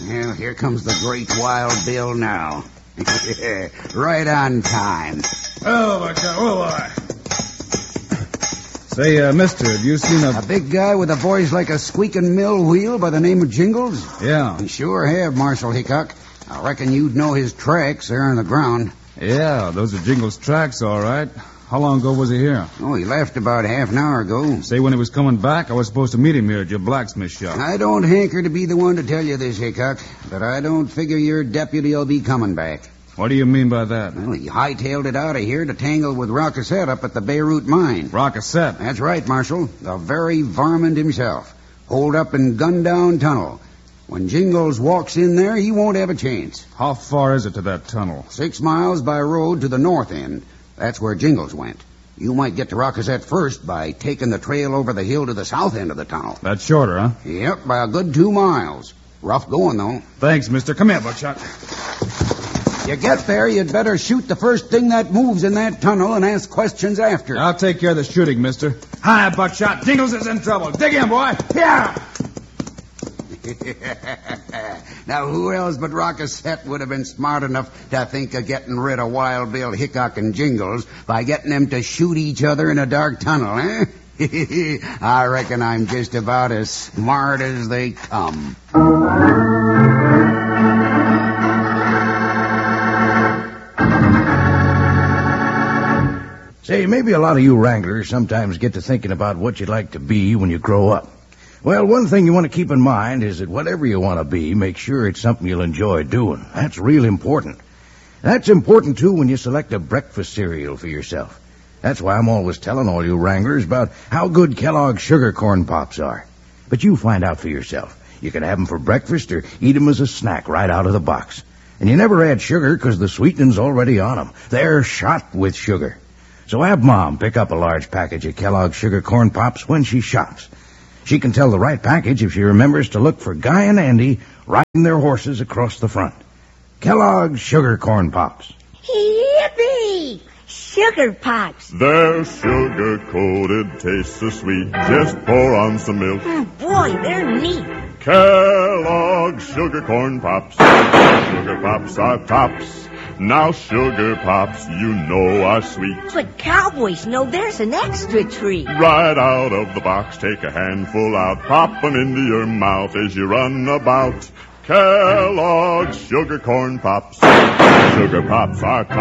Well, here comes the great Wild Bill now. Right on time. Oh, my God. Oh, boy. Say, mister, have you seen A big guy with a voice like a squeaking mill wheel by the name of Jingles? Yeah. Sure have, Marshal Hickok. I reckon you'd know his tracks there on the ground. Yeah, those are Jingles' tracks, all right. How long ago was he here? Oh, he left about half an hour ago. Say, when he was coming back, I was supposed to meet him here at your blacksmith shop. I don't hanker to be the one to tell you this, Hickok, but I don't figure your deputy will be coming back. What do you mean by that? Well, he hightailed it out of here to tangle with Rockasset up at the Beirut mine. Rockasset? That's right, Marshal. The very varmint himself. Holed up in Gundown Tunnel. When Jingles walks in there, he won't have a chance. How far is it to that tunnel? 6 miles by road to the north end. That's where Jingles went. You might get to Rockasset first by taking the trail over the hill to the south end of the tunnel. That's shorter, huh? Yep, by a good 2 miles. Rough going, though. Thanks, mister. Come here, Buckshot. You get there, you'd better shoot the first thing that moves in that tunnel and ask questions after. I'll take care of the shooting, mister. Hi, Buckshot. Jingles is in trouble. Dig in, boy. Yeah! Now, who else but Rockasset would have been smart enough to think of getting rid of Wild Bill Hickok and Jingles by getting them to shoot each other in a dark tunnel, eh? I reckon I'm just about as smart as they come. Say, maybe a lot of you wranglers sometimes get to thinking about what you'd like to be when you grow up. Well, one thing you want to keep in mind is that whatever you want to be, make sure it's something you'll enjoy doing. That's real important. That's important, too, when you select a breakfast cereal for yourself. That's why I'm always telling all you wranglers about how good Kellogg's Sugar Corn Pops are. But you find out for yourself. You can have them for breakfast or eat them as a snack right out of the box. And you never add sugar because the sweetening's already on them. They're shot with sugar. So have Mom pick up a large package of Kellogg's Sugar Corn Pops when she shops. She can tell the right package if she remembers to look for Guy and Andy riding their horses across the front. Kellogg's Sugar Corn Pops. Yippee! Sugar Pops. They're sugar-coated, taste so sweet. Just pour on some milk. Boy, they're neat. Kellogg's Sugar Corn Pops. Sugar Pops are tops. Now Sugar Pops, you know, are sweet. But cowboys know there's an extra treat. Right out of the box, take a handful out, pop 'em into your mouth as you run about. Kellogg's Sugar Corn Pops. Sugar Pops are tops.